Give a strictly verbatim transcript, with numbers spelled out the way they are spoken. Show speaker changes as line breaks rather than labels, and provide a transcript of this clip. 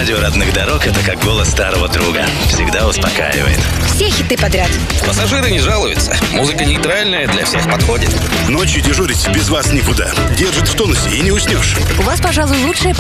Радио родных дорог — это как голос старого друга. Всегда успокаивает.
Все хиты подряд.
Пассажиры не жалуются. Музыка нейтральная, для всех подходит.
Ночью дежурить без вас никуда. Держит в тонусе и не уснешь.
У вас, пожалуй, лучшая